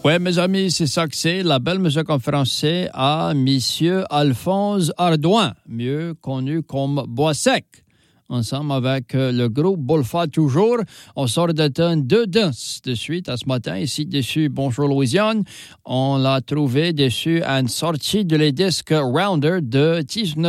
Ouais, mes amis, c'est ça que c'est. La belle musique en français à Monsieur Alphonse Ardouin, mieux connu comme Bois Sec. Ensemble avec le groupe Bolfa toujours. On sort de tonne deux danses de suite à ce matin. Ici, dessus, Bonjour Louisiane. On l'a trouvé dessus à une sortie de les disques Rounder de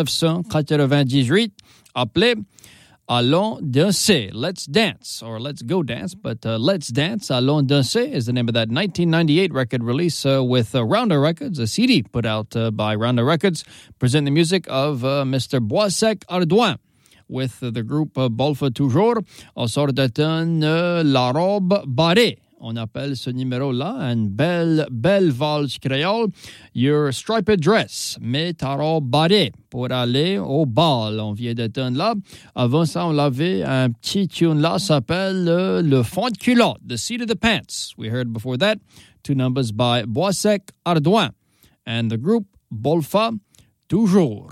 1998, appelé Allons danser, Let's Dance, or Let's Go Dance, but Let's Dance, Allons danser is the name of that 1998 record release with Rounder Records, a CD put out by Rounder Records, presenting the music of Mr. Boissec Ardouin. With the group Bolfa toujours, on sort de tonne La Robe Barrée. On appelle ce numéro-là une belle valse créole. Your striped dress, mets ta robe barrée pour aller au bal. On vient de tonne là. Avant ça, on avait un petit tune là, s'appelle Le fond de culotte, The Seat of the Pants. We heard before that, two numbers by Boissec Ardouin and the group Bolfa toujours.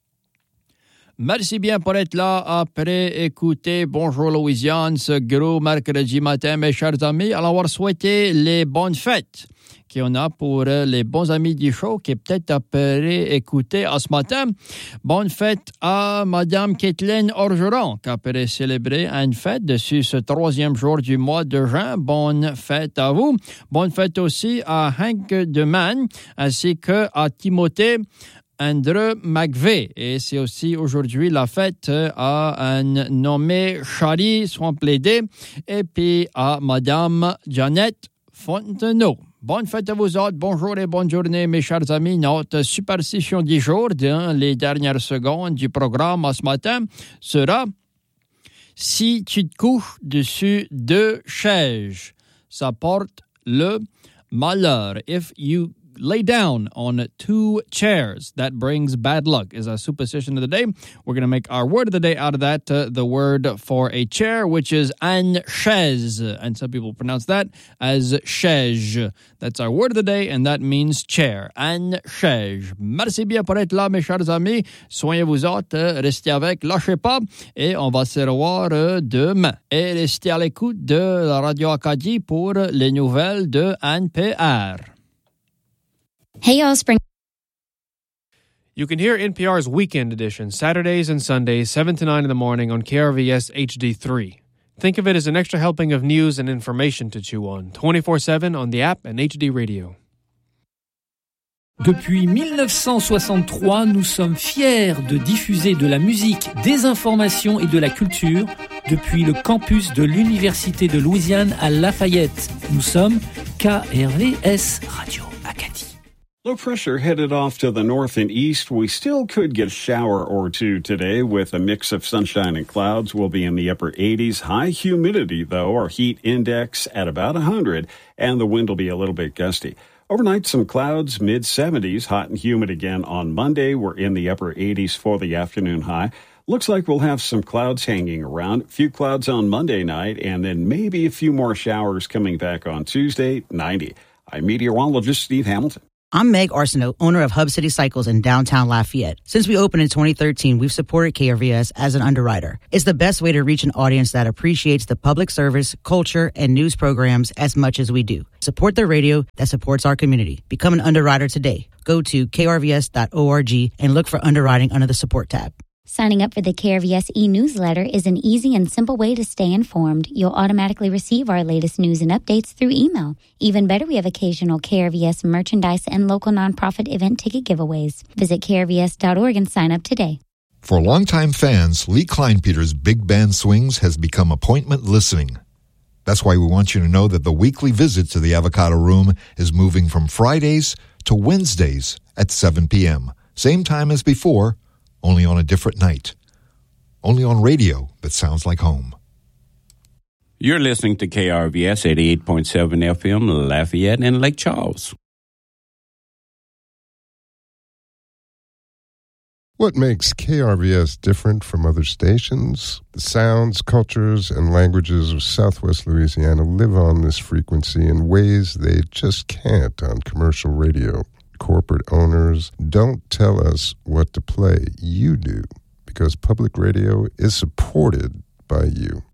Merci bien pour être là après écouter Bonjour Louisiane, ce gros mercredi matin, mes chers amis. Alors, on va souhaiter les bonnes fêtes qu'on a pour les bons amis du show qui est peut-être après écouter à ce matin. Bonne fête à Madame Kathleen Orgeron qui a après célébrer une fête dessus ce 3e jour du mois de juin. Bonne fête à vous. Bonne fête aussi à Hank Deman ainsi que à Timothée Andrew McVeigh. Et c'est aussi aujourd'hui la fête à un nommé Charlie Swamplédé et puis à Madame Janet Fontenot. Bonne fête à vous autres. Bonjour et bonne journée, mes chers amis. Notre superstition du jour dans les dernières secondes du programme ce matin sera si tu te couches dessus deux chaises, ça porte le malheur. If you lay down on two chairs, that brings bad luck, is our superstition of the day. We're going to make our word of the day out of that, the word for a chair, which is une chaise. And some people pronounce that as chaise. That's our word of the day, and that means chair. Une chaise. Merci bien pour être là, mes chers amis. Soignez-vous autres, restez avec, lâchez pas, et on va se revoir demain. Et restez à l'écoute de la Radio Acadie pour les nouvelles de NPR. Hey, y'all, Spring. You can hear NPR's Weekend Edition Saturdays and Sundays, 7 to 9 in the morning on KRVS HD3. Think of it as an extra helping of news and information to chew on, 24/7 on the app and HD Radio. Depuis 1963, nous sommes fiers de diffuser de la musique, des informations et de la culture depuis le campus de l'Université de Louisiane à Lafayette. Nous sommes KRVS Radio Acadie. Low pressure headed off to the north and east. We still could get a shower or two today with a mix of sunshine and clouds. We'll be in the upper 80s. High humidity, though, our heat index at about 100, and the wind will be a little bit gusty. Overnight, some clouds, mid-70s, hot and humid again on Monday. We're in the upper 80s for the afternoon high. Looks like we'll have some clouds hanging around. A few clouds on Monday night, and then maybe a few more showers coming back on Tuesday, 90. I'm meteorologist Steve Hamilton. I'm Meg Arsenault, owner of Hub City Cycles in downtown Lafayette. Since we opened in 2013, we've supported KRVS as an underwriter. It's the best way to reach an audience that appreciates the public service, culture, and news programs as much as we do. Support the radio that supports our community. Become an underwriter today. Go to krvs.org and look for underwriting under the support tab. Signing up for the KRVS e-newsletter is an easy and simple way to stay informed. You'll automatically receive our latest news and updates through email. Even better, we have occasional KRVS merchandise and local nonprofit event ticket giveaways. Visit krvs.org and sign up today. For longtime fans, Lee Kleinpeter's Big Band Swings has become appointment listening. That's why we want you to know that the weekly visit to the Avocado Room is moving from Fridays to Wednesdays at 7 p.m. Same time as before, only on a different night. Only on radio that sounds like home. You're listening to KRVS 88.7 FM, Lafayette and Lake Charles. What makes KRVS different from other stations? The sounds, cultures, and languages of Southwest Louisiana live on this frequency in ways they just can't on commercial radio. Corporate owners don't tell us what to play. You do, because public radio is supported by you.